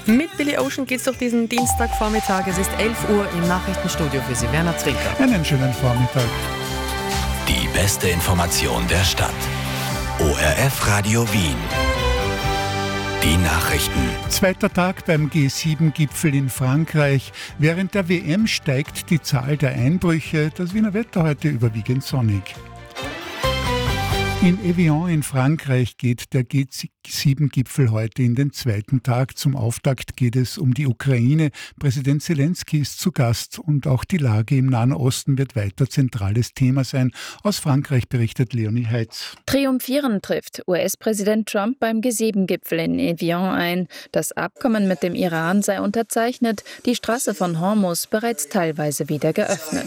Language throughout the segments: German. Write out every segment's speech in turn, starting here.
Mit Billy Ocean geht's durch diesen Dienstagvormittag. Es ist 11 Uhr im Nachrichtenstudio für Sie, Werner Zwinker. Einen schönen Vormittag. Die beste Information der Stadt. ORF Radio Wien. Die Nachrichten. Zweiter Tag beim G7-Gipfel in Frankreich. Während der WM steigt die Zahl der Einbrüche. Das Wiener Wetter heute überwiegend sonnig. In Evian in Frankreich geht der G7-Gipfel heute in den zweiten Tag. Zum Auftakt geht es um die Ukraine. Präsident Zelensky ist zu Gast und auch die Lage im Nahen Osten wird weiter zentrales Thema sein. Aus Frankreich berichtet Leonie Heitz. Triumphierend trifft US-Präsident Trump beim G7-Gipfel in Evian ein. Das Abkommen mit dem Iran sei unterzeichnet, die Straße von Hormuz bereits teilweise wieder geöffnet.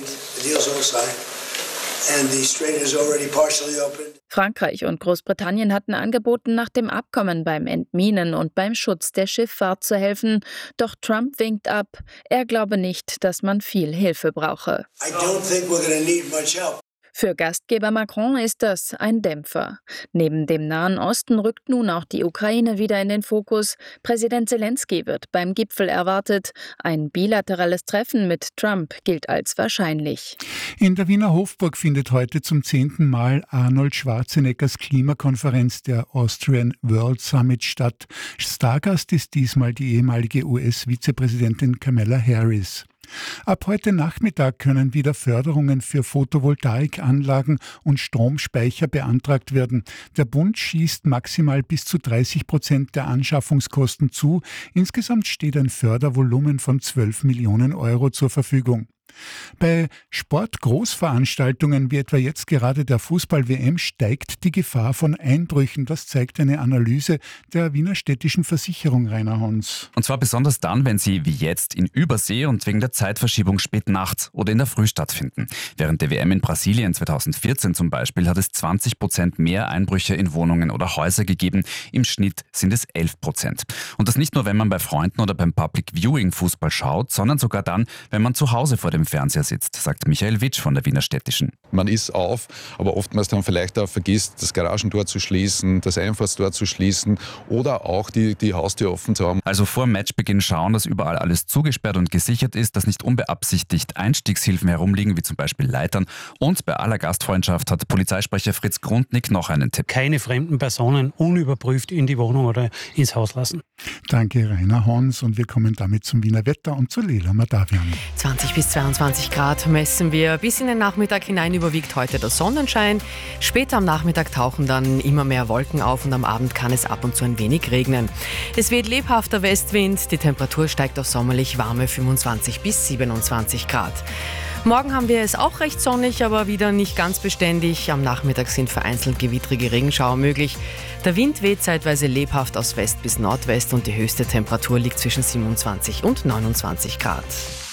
Frankreich und Großbritannien hatten angeboten, nach dem Abkommen beim Entminen und beim Schutz der Schifffahrt zu helfen. Doch Trump winkt ab. Er glaube nicht, dass man viel Hilfe brauche. Für Gastgeber Macron ist das ein Dämpfer. Neben dem Nahen Osten rückt nun auch die Ukraine wieder in den Fokus. Präsident Zelensky wird beim Gipfel erwartet. Ein bilaterales Treffen mit Trump gilt als wahrscheinlich. In der Wiener Hofburg findet heute zum 10. Mal Arnold Schwarzeneggers Klimakonferenz, der Austrian World Summit, statt. Stargast ist diesmal die ehemalige US-Vizepräsidentin Kamala Harris. Ab heute Nachmittag können wieder Förderungen für Photovoltaikanlagen und Stromspeicher beantragt werden. Der Bund schießt maximal bis zu 30% der Anschaffungskosten zu. Insgesamt steht ein Fördervolumen von 12 Millionen Euro zur Verfügung. Bei Sportgroßveranstaltungen wie etwa jetzt gerade der Fußball-WM steigt die Gefahr von Einbrüchen. Das zeigt eine Analyse der Wiener Städtischen Versicherung, Rainer Hons. Und zwar besonders dann, wenn sie wie jetzt in Übersee und wegen der Zeitverschiebung spät nachts oder in der Früh stattfinden. Während der WM in Brasilien 2014 zum Beispiel hat es 20% mehr Einbrüche in Wohnungen oder Häuser gegeben. Im Schnitt sind es 11%. Und das nicht nur, wenn man bei Freunden oder beim Public Viewing Fußball schaut, sondern sogar dann, wenn man zu Hause vor dem Fernseher sitzt, sagt Michael Witsch von der Wiener Städtischen. Man ist auf, aber oftmals dann vielleicht auch vergisst, das Garagentor zu schließen, das Einfahrtstor zu schließen oder auch die Haustür offen zu haben. Also vor Matchbeginn schauen, dass überall alles zugesperrt und gesichert ist, dass nicht unbeabsichtigt Einstiegshilfen herumliegen, wie zum Beispiel Leitern. Und bei aller Gastfreundschaft hat Polizeisprecher Fritz Grundnick noch einen Tipp. Keine fremden Personen unüberprüft in die Wohnung oder ins Haus lassen. Danke, Rainer Hons. Und wir kommen damit zum Wiener Wetter und zu Leila Madavian. 20 bis 22 Grad messen wir. Bis in den Nachmittag hinein überwiegt heute der Sonnenschein. Später am Nachmittag tauchen dann immer mehr Wolken auf und am Abend kann es ab und zu ein wenig regnen. Es weht lebhafter Westwind. Die Temperatur steigt auf sommerlich warme 25 bis 27 Grad. Morgen haben wir es auch recht sonnig, aber wieder nicht ganz beständig. Am Nachmittag sind vereinzelt gewittrige Regenschauer möglich. Der Wind weht zeitweise lebhaft aus West bis Nordwest und die höchste Temperatur liegt zwischen 27 und 29 Grad.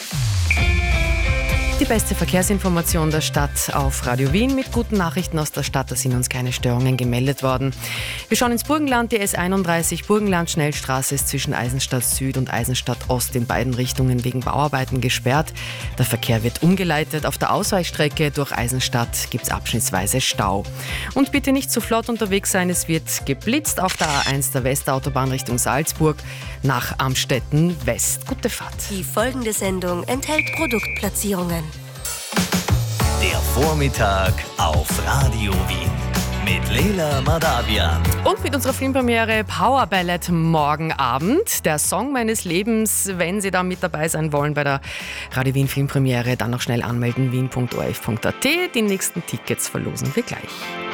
Die beste Verkehrsinformation der Stadt auf Radio Wien mit guten Nachrichten aus der Stadt. Da sind uns keine Störungen gemeldet worden. Wir schauen ins Burgenland. Die S31 Burgenland-Schnellstraße ist zwischen Eisenstadt Süd und Eisenstadt Ost in beiden Richtungen wegen Bauarbeiten gesperrt. Der Verkehr wird umgeleitet. Auf der Ausweichstrecke durch Eisenstadt gibt es abschnittsweise Stau. Und bitte nicht zu flott unterwegs sein. Es wird geblitzt auf der A1 der Westautobahn Richtung Salzburg nach Amstetten West. Gute Fahrt. Die folgende Sendung enthält Produktplatzierungen. Der Vormittag auf Radio Wien mit Leila Madavian. Und mit unserer Filmpremiere Power Ballad morgen Abend. Der Song meines Lebens. Wenn Sie da mit dabei sein wollen bei der Radio Wien Filmpremiere, dann noch schnell anmelden, wien.orf.at. Die nächsten Tickets verlosen wir gleich.